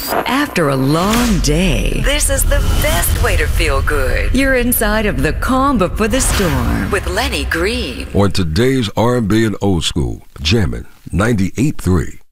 After a long day, this is the best way to feel good. You're inside of the calm before the storm with Lenny Green. On today's R&B and old school, jamming 98.3.